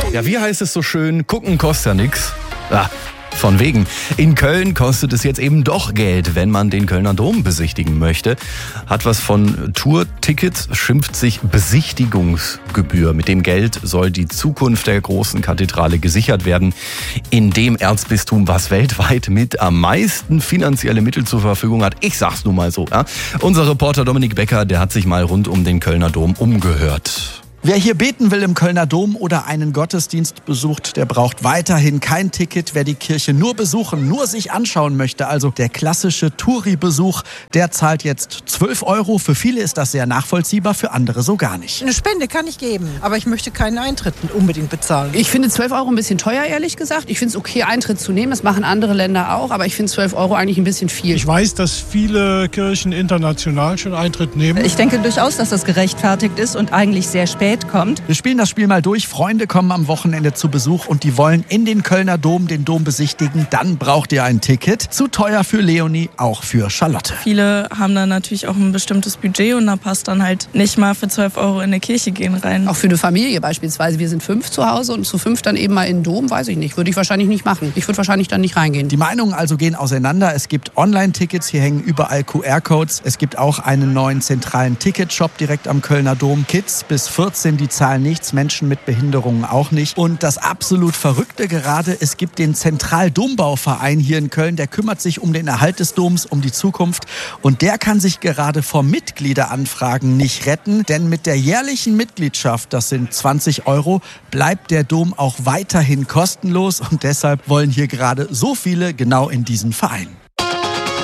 Ja, wie heißt es so schön? Gucken kostet ja nix. Von wegen. In Köln kostet es jetzt eben doch Geld, wenn man den Kölner Dom besichtigen möchte. Hat was von Tour-Tickets, schimpft sich Besichtigungsgebühr. Mit dem Geld soll die Zukunft der großen Kathedrale gesichert werden. In dem Erzbistum, was weltweit mit am meisten finanzielle Mittel zur Verfügung hat. Ich sag's nun mal so. Ja? Unser Reporter Dominik Becker, der hat sich mal rund um den Kölner Dom umgehört. Wer hier beten will im Kölner Dom oder einen Gottesdienst besucht, der braucht weiterhin kein Ticket. Wer die Kirche nur besuchen, nur sich anschauen möchte, also der klassische Touri-Besuch, der zahlt jetzt 12 €. Für viele ist das sehr nachvollziehbar, für andere so gar nicht. Eine Spende kann ich geben, aber ich möchte keinen Eintritt unbedingt bezahlen. Ich finde 12 € ein bisschen teuer, ehrlich gesagt. Ich finde es okay, Eintritt zu nehmen. Das machen andere Länder auch, aber ich finde 12 € eigentlich ein bisschen viel. Ich weiß, dass viele Kirchen international schon Eintritt nehmen. Ich denke durchaus, dass das gerechtfertigt ist und eigentlich sehr spät kommt. Wir spielen das Spiel mal durch. Freunde kommen am Wochenende zu Besuch und die wollen in den Kölner Dom den Dom besichtigen. Dann braucht ihr ein Ticket. Zu teuer für Leonie, auch für Charlotte. Viele haben dann natürlich auch ein bestimmtes Budget und da passt dann halt nicht mal für 12 € in eine Kirche gehen rein. Auch für eine Familie beispielsweise. Wir sind 5 zu Hause und zu 5 dann eben mal in den Dom, weiß ich nicht. Würde ich wahrscheinlich nicht machen. Ich würde wahrscheinlich dann nicht reingehen. Die Meinungen also gehen auseinander. Es gibt Online-Tickets, hier hängen überall QR-Codes. Es gibt auch einen neuen zentralen Ticketshop direkt am Kölner Dom. Kids bis 14, die zahlen nichts, Menschen mit Behinderungen auch nicht. Und das absolut Verrückte gerade, es gibt den Zentraldombauverein hier in Köln, der kümmert sich um den Erhalt des Doms, um die Zukunft. Und der kann sich gerade vor Mitgliederanfragen nicht retten, denn mit der jährlichen Mitgliedschaft, das sind 20 €, bleibt der Dom auch weiterhin kostenlos. Und deshalb wollen hier gerade so viele genau in diesen Verein.